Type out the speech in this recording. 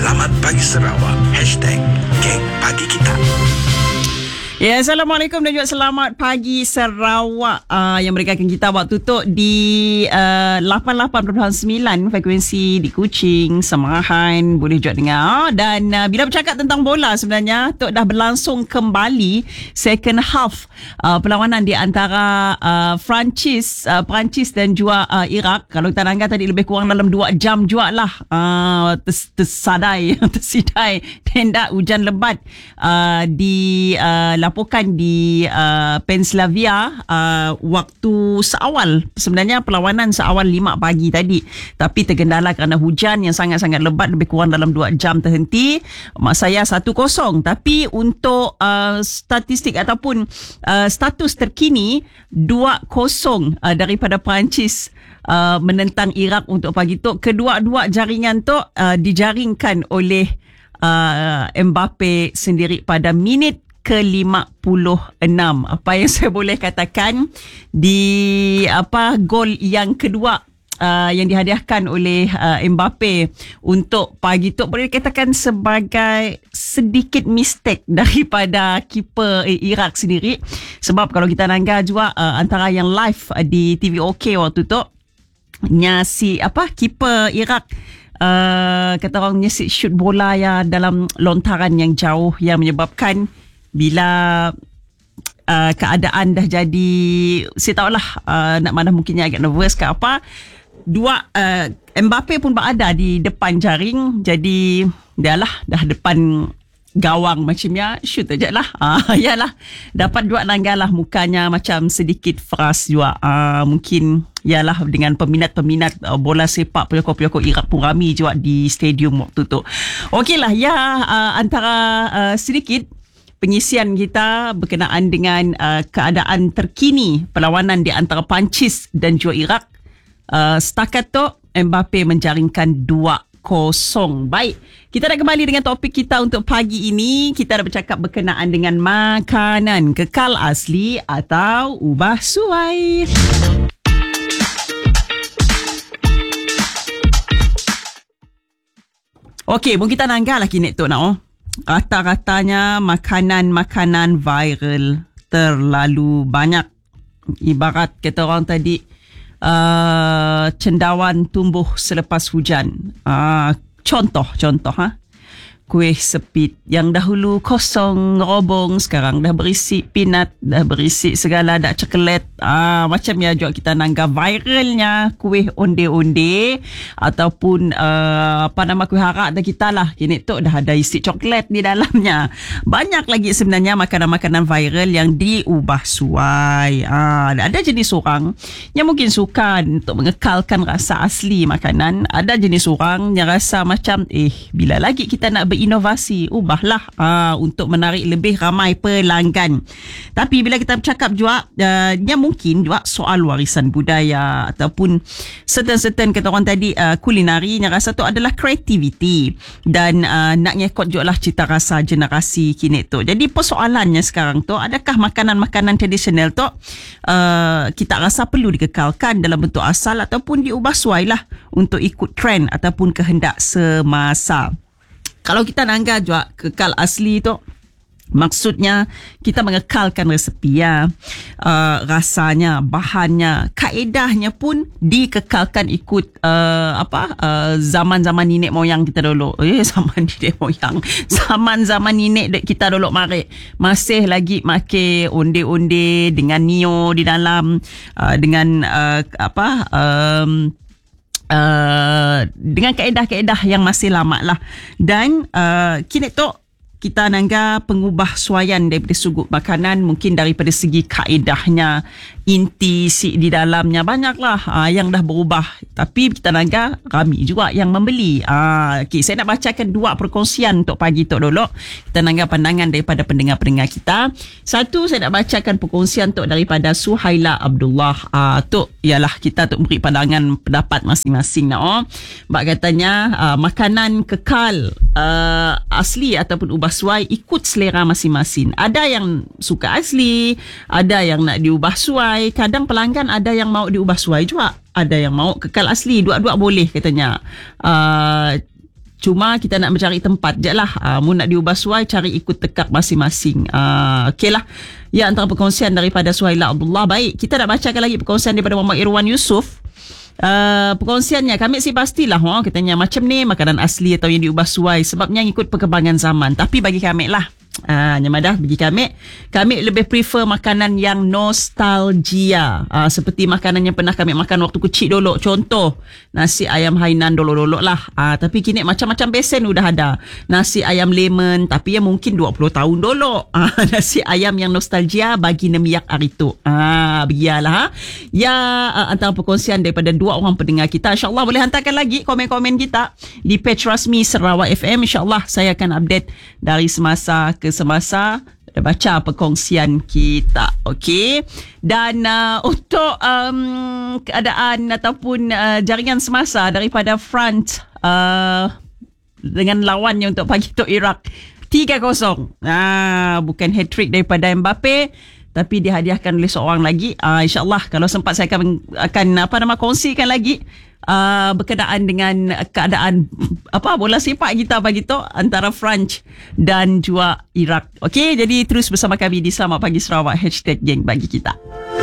Selamat Pagi Sarawak. #Geng Pagi Kita. Ya, Assalamualaikum dan juga selamat pagi Sarawak. Yang berikan kita waktu tu di 88.9 frekuensi di Kuching, Semahan, boleh juga dengar. Dan bila bercakap tentang bola sebenarnya, Tok dah berlangsung kembali second half perlawanan di antara Perancis dan juga Iraq. Kalau kita nanggap tadi lebih kurang dalam 2 jam juga lah. Tersidai tenda hujan lebat dilaporkan di Pennsylvania waktu seawal. Sebenarnya perlawanan seawal 5 pagi tadi, tapi tergendala kerana hujan yang sangat-sangat lebat, lebih kurang dalam 2 jam terhenti. Mak saya 1-0. Tapi untuk statistik ataupun status terkini 2-0 daripada Perancis menentang Iraq untuk pagi tu. Kedua-dua jaringan tu dijaringkan oleh Mbappe sendiri pada minit ke-56. Apa yang saya boleh katakan di gol yang kedua yang dihadiahkan oleh Mbappe untuk pagi tu, boleh dikatakan sebagai sedikit mistake daripada keeper Iraq sendiri. Sebab kalau kita nanggap juga antara yang live di TV OK waktu tu, keeper Iraq kata orang shoot bola ya dalam lontaran yang jauh, yang menyebabkan bila keadaan dah jadi, saya tahulah nak mana mungkinnya agak nervous ke apa, Mbappe pun berada di depan jaring, jadi dah depan gawang macamnya, shoot aja lah. Yalah, dapat dua langgar lah, mukanya macam sedikit fras juga. Mungkin yalah dengan peminat bola sepak, pelakon-pelakon Iraq pun ramai juga di stadium waktu tu. Okeylah, antara sedikit pengisian kita berkenaan dengan keadaan terkini perlawanan di antara Perancis dan juga Iraq. Setakat tu Mbappe menjaringkan 2-0. Baik, kita dah kembali dengan topik kita untuk pagi ini. Kita dah bercakap berkenaan dengan makanan kekal asli atau ubah suai. Okey, pun kita nanggah lah kini tu nak. Rata-ratanya makanan-makanan viral terlalu banyak. Ibarat kata orang tadi, cendawan tumbuh selepas hujan. Contoh kuih sepit yang dahulu kosong robong, sekarang dah berisi peanut, dah berisi segala, dah coklat. Macam ya juga kita nanggap viralnya kuih onde-onde ataupun kuih harak dah kita lah. Kini tu dah ada isi coklat di dalamnya. Banyak lagi sebenarnya makanan-makanan viral yang diubah suai. Ada jenis orang yang mungkin suka untuk mengekalkan rasa asli makanan. Ada jenis orang yang rasa macam bila lagi kita nak berinovasi, ubahlah untuk menarik lebih ramai pelanggan. Tapi bila kita bercakap juga yang mungkin juga soal warisan budaya ataupun certain kata orang tadi kulinari, yang rasa tu adalah kreativiti dan nak ngikut juga lah cita rasa generasi kini tu. Jadi persoalannya sekarang tu, adakah makanan-makanan tradisional tu kita rasa perlu dikekalkan dalam bentuk asal ataupun diubah suai lah untuk ikut trend ataupun kehendak semasa. Kalau kita nanggap juga kekal asli tu, maksudnya kita mengekalkan resepi rasanya, bahannya, kaedahnya pun dikekalkan ikut zaman-zaman nenek moyang kita dulu. Zaman nenek kita dulu masih lagi make onde-onde dengan nio di dalam, dengan dengan kaedah-kaedah yang masih lama lah. Dan kini tu kita nangga pengubah suaian daripada sudut makanan, mungkin daripada segi kaedahnya, inti si di dalamnya banyaklah yang dah berubah. Tapi kita nangga ramai juga yang membeli. Okay, saya nak bacakan 2 perkongsian untuk pagi tu dulu. Kita nangga pandangan daripada pendengar-pendengar kita. Satu, saya nak bacakan perkongsian tu daripada Suhaila Abdullah. Tu ialah kita tu beri pandangan pendapat masing-masing nak. Mbak katanya makanan kekal asli ataupun ubah suai ikut selera masing-masing. Ada yang suka asli, ada yang nak diubah suai. Kadang pelanggan ada yang mau diubah suai juga, ada yang mau kekal asli. Dua-dua boleh katanya. Cuma kita nak mencari tempat je lah. Mu nak diubah suai, cari ikut tekak masing-masing. Okey lah. Ya, antara perkongsian daripada Suhaila Abdullah. Baik, kita nak bacakan lagi perkongsian daripada Muhammad Irwan Yusof. Perkongsiannya, kami sih pastilah katanya macam ni makanan asli atau yang diubah suai sebabnya ikut perkembangan zaman. Tapi bagi kami lah, Nyamadah, bagi kami lebih prefer makanan yang nostalgia, seperti makanan yang pernah kami makan waktu kecil dulu. Contoh nasi ayam Hainan dulu-dulu lah. Tapi kini macam-macam besen udah ada. Nasi ayam lemon, tapi yang mungkin 20 tahun dulu. Nasi ayam yang nostalgia bagi nemiak hari tu. Begialah. Ya, antara perkongsian daripada dua orang pendengar kita. InsyaAllah boleh hantarkan lagi komen-komen kita di page rasmi Sarawak FM. InsyaAllah saya akan update dari semasa ke semasa, baca perkongsian kita. Okey. Dan untuk keadaan ataupun jaringan semasa daripada front dengan lawannya untuk pagi tu Iraq 3-0. Bukan hat-trick daripada Mbappe, tapi dihadiahkan oleh seorang lagi. InsyaAllah kalau sempat saya akan kongsikan lagi berkenaan dengan keadaan bola sepak kita pagi tu antara France dan juga Iraq. Okey, jadi terus bersama kami di Selamat Pagi Sarawak #geng bagi kita.